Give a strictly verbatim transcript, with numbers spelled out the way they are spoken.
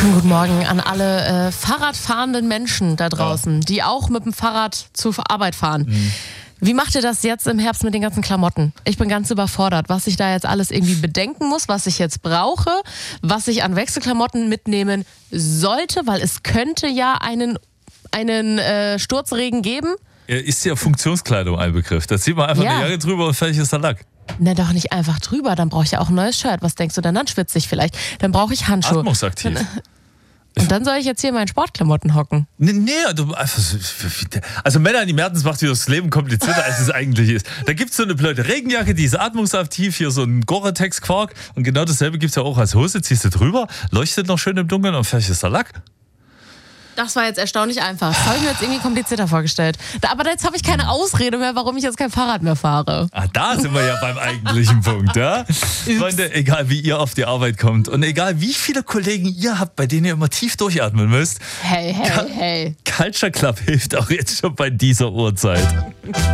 Schönen guten Morgen an alle äh, Fahrradfahrenden Menschen da draußen, die auch mit dem Fahrrad zur Arbeit fahren. Mhm. Wie macht ihr das jetzt im Herbst mit den ganzen Klamotten? Ich bin ganz überfordert, was ich da jetzt alles irgendwie bedenken muss, was ich jetzt brauche, was ich an Wechselklamotten mitnehmen sollte, weil es könnte ja einen, einen äh, Sturzregen geben. Ist ja Funktionskleidung ein Begriff. Da zieht man einfach Ja. eine Jacke drüber und fertig ist der Lack. Na doch nicht einfach drüber, dann brauche ich ja auch ein neues Shirt. Was denkst du denn? Dann schwitze ich vielleicht. Dann brauche ich Handschuhe. Atmungsaktiv. Dann, und dann soll ich jetzt hier in meinen Sportklamotten hocken. Nee, nee du, also Männer, die merken, es macht dir das Leben komplizierter, als es eigentlich ist. Da gibt es so eine blöde Regenjacke, die ist atmungsaktiv, hier so ein Gore-Tex-Quark. Und genau dasselbe gibt es ja auch als Hose, ziehst du drüber, leuchtet noch schön im Dunkeln und fertig ist der Lack. Das war jetzt erstaunlich einfach. Das habe ich mir jetzt irgendwie komplizierter vorgestellt. Da, aber jetzt habe ich keine Ausrede mehr, warum ich jetzt kein Fahrrad mehr fahre. Ah, da sind wir ja beim eigentlichen Punkt, ja? Freunde, egal wie ihr auf die Arbeit kommt und egal wie viele Kollegen ihr habt, bei denen ihr immer tief durchatmen müsst. Hey, hey, hey. Culture Club hilft auch jetzt schon bei dieser Uhrzeit.